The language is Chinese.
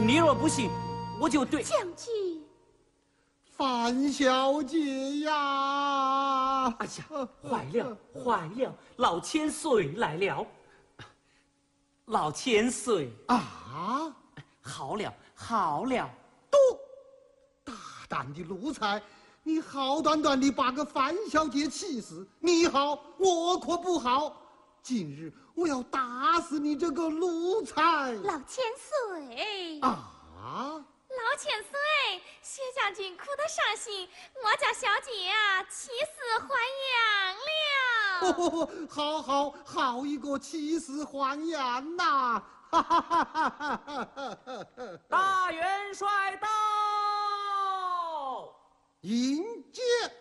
你若不信，我就对将军。 范小姐呀！ 哎呀，坏了坏了，老千岁来了！老千岁啊！ 好了好了， 大胆的奴才，你好端端的把个范小姐气死，你好，我可不好。今日我要打死你这个奴才！ 老千岁啊！ 老千岁，薛将军哭得伤心，我家小姐啊起死还阳了。 好好好一个起死还阳呐！哈哈哈哈哈哈！ 大元帅到， 迎接。